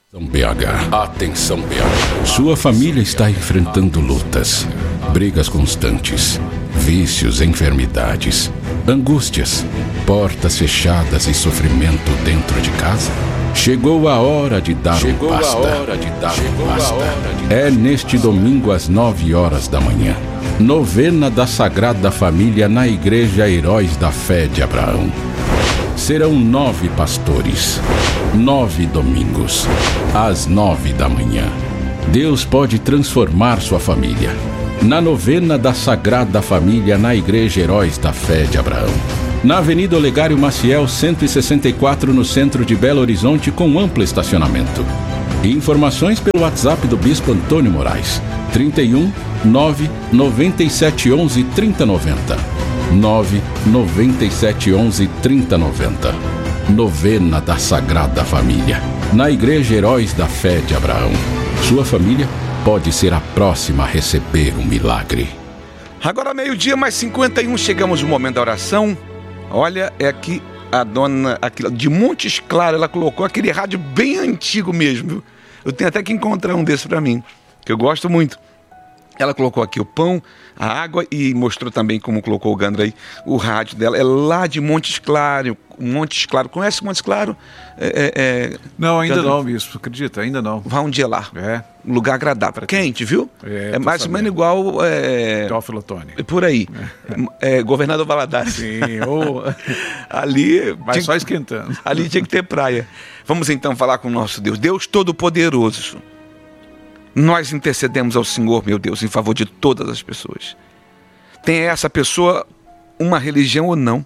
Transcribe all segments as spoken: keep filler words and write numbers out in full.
B H. Atenção, B H. Sua família está enfrentando lutas, brigas constantes, vícios, enfermidades, angústias, portas fechadas e sofrimento dentro de casa. Chegou a hora de dar Chegou um basta. a hora de dar Chegou um basta. A hora de dar é neste domingo às nove horas da manhã. Novena da Sagrada Família na Igreja Heróis da Fé de Abraão. Serão nove pastores, nove domingos, às nove da manhã. Deus pode transformar sua família. Na novena da Sagrada Família na Igreja Heróis da Fé de Abraão. Na Avenida Olegário Maciel, cento e sessenta e quatro, no centro de Belo Horizonte, com amplo estacionamento. Informações pelo WhatsApp do Bispo Antônio Moraes, trinta e um, nove, noventa e sete, onze, trinta, noventa. nove, noventa e sete, onze, trinta, noventa. Novena da Sagrada Família, na Igreja Heróis da Fé de Abraão. Sua família pode ser a próxima a receber um milagre. Agora meio-dia mais cinquenta e um, chegamos no momento da oração. Olha, é aqui a dona aqui, de Montes Claros, ela colocou aquele rádio bem antigo mesmo, viu? Eu tenho até que encontrar um desses para mim, que eu gosto muito. Ela colocou aqui o pão, a água e mostrou também, como colocou o Gandra aí, o rádio dela. É lá de Montes Claros. Montes Claros. Conhece Montes Claros? É, é, não, ainda Gandra... não, bispo. Acredita? Ainda não. Vá um dia lá. É. Um lugar agradável. Quente, viu? É, é mais ou menos igual... É... Teófilo Otoni. Por aí. É. É, Governador Valadares. Sim. Ou... ali... Mas tinha... só esquentando. Ali tinha que ter praia. Vamos então falar com o nosso Deus. Deus Todo-Poderoso. Nós intercedemos ao Senhor, meu Deus, em favor de todas as pessoas. Tenha essa pessoa uma religião ou não,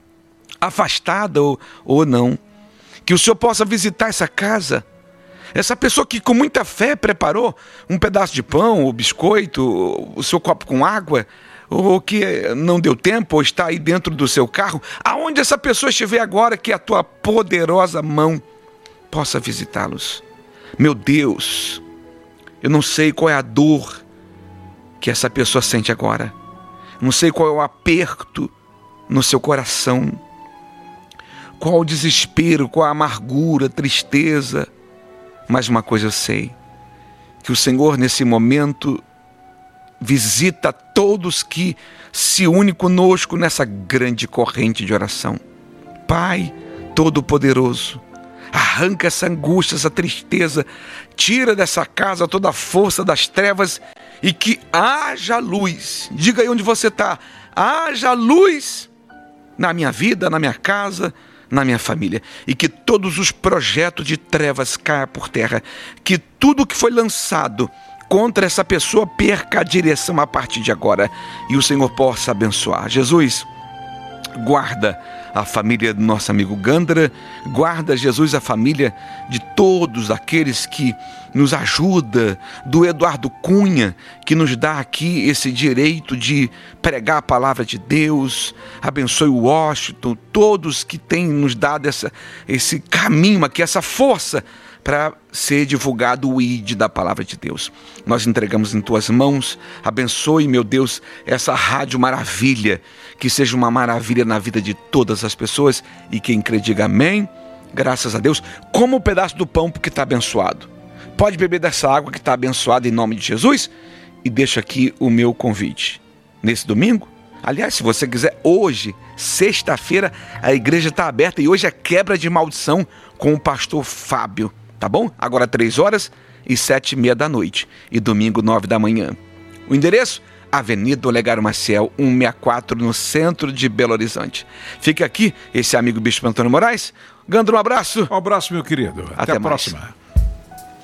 afastada ou, ou não, que o Senhor possa visitar essa casa, essa pessoa que com muita fé preparou um pedaço de pão, ou biscoito, o seu copo com água, ou que não deu tempo, ou está aí dentro do seu carro, aonde essa pessoa estiver agora, que a tua poderosa mão possa visitá-los. Meu Deus, eu não sei qual é a dor que essa pessoa sente agora. Não sei qual é o aperto no seu coração. Qual o desespero, qual a amargura, tristeza. Mas uma coisa eu sei. Que o Senhor nesse momento visita todos que se unem conosco nessa grande corrente de oração. Pai Todo-Poderoso, arranca essa angústia, essa tristeza, tira dessa casa toda a força das trevas e que haja luz. Diga aí onde você está, haja luz na minha vida, na minha casa, na minha família. E que todos os projetos de trevas caiam por terra, que tudo que foi lançado contra essa pessoa perca a direção a partir de agora e o Senhor possa abençoar. Jesus, guarda a família do nosso amigo Gandra, guarda, Jesus, a família de todos aqueles que nos ajuda, do Eduardo Cunha, que nos dá aqui esse direito de pregar a palavra de Deus, abençoe o Washington, todos que têm nos dado essa, esse caminho aqui, essa força para ser divulgado o I D da palavra de Deus. Nós entregamos em tuas mãos, abençoe, meu Deus, essa rádio maravilha, que seja uma maravilha na vida de todas as pessoas, e quem crê diga amém, graças a Deus. Como um pedaço do pão, porque está abençoado. Pode beber dessa água que está abençoada em nome de Jesus, e deixo aqui o meu convite. Nesse domingo, aliás, se você quiser, hoje, sexta-feira, a igreja está aberta e hoje é quebra de maldição com o pastor Fábio. Tá bom? Agora três horas e sete e meia da noite. E domingo, nove da manhã. O endereço? Avenida Olegário Maciel, cento e sessenta e quatro, no centro de Belo Horizonte. Fica aqui esse amigo Bispo Antônio Moraes. Gandra, um abraço. Um abraço, meu querido. Até, Até a próxima.